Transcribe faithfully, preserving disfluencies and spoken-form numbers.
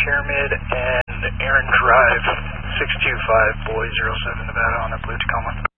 Pyramid and Aaron Drive, six two five Boy zero seven Nevada on a Blue Tacoma.